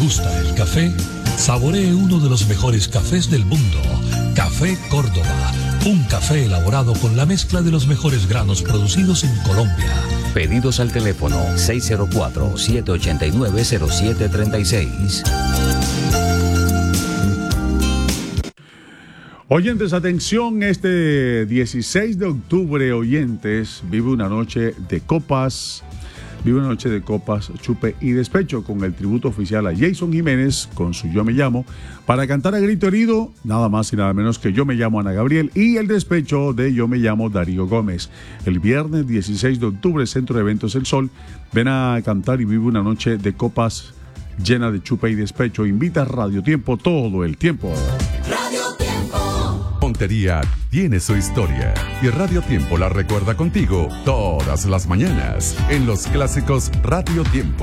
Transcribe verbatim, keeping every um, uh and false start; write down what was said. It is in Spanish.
gusta el café? Saboree uno de los mejores cafés del mundo. Café Córdoba. Un café elaborado con la mezcla de los mejores granos producidos en Colombia. Pedidos al teléfono seis cero cuatro, siete ocho nueve, cero siete tres seis. Oyentes, atención, este dieciséis de octubre, oyentes, vive una noche de copas, vive una noche de copas, chupe y despecho con el tributo oficial a Jason Jiménez con su Yo Me Llamo, para cantar a grito herido, nada más y nada menos que Yo Me Llamo Ana Gabriel y el despecho de Yo Me Llamo Darío Gómez. El viernes dieciséis de octubre, Centro de Eventos El Sol, ven a cantar y vive una noche de copas llena de chupe y despecho. Invita a Radio Tiempo todo el tiempo. Radio Tiempo. Montería tiene su historia y Radio Tiempo la recuerda contigo todas las mañanas en los clásicos Radio Tiempo.